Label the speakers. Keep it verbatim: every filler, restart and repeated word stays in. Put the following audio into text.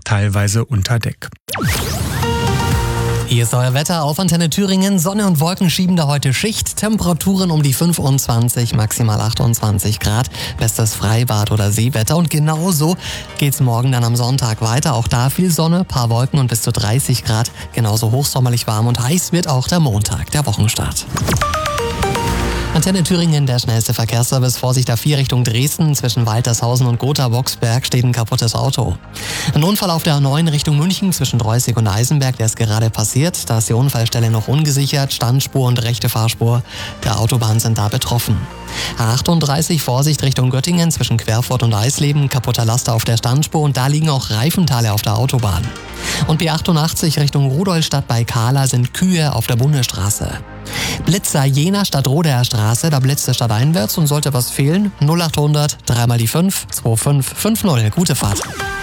Speaker 1: teilweise unter Deck.
Speaker 2: Hier ist euer Wetter auf Antenne Thüringen. Sonne und Wolken schieben da heute Schicht. Temperaturen um die fünfundzwanzig, maximal achtundzwanzig Grad. Bestes Freibad- oder Seewetter. Und genauso geht's morgen dann am Sonntag weiter. Auch da viel Sonne, paar Wolken und bis zu dreißig Grad. Genauso hochsommerlich warm und heiß wird auch der Montag, der Wochenstart. Antenne Thüringen, der schnellste Verkehrsservice. Vorsicht A vier Richtung Dresden. Zwischen Waltershausen und Gotha-Boxberg steht ein kaputtes Auto. Ein Unfall auf der A neun Richtung München zwischen Dreußig und Eisenberg, der ist gerade passiert. Da ist die Unfallstelle noch ungesichert. Standspur und rechte Fahrspur der Autobahn sind da betroffen. A achtunddreißig Vorsicht Richtung Göttingen zwischen Querfurt und Eisleben. Kaputter Laster auf der Standspur und da liegen auch Reifenteile auf der Autobahn. Und B achtundachtzig Richtung Rudolstadt bei Kahla sind Kühe auf der Bundesstraße. Blitzer Jena statt Roderer Straße, da blitzt der Stadt einwärts und sollte was fehlen, null achthundert, dreimal die fünf, zwei fünf fünf null. Gute Fahrt.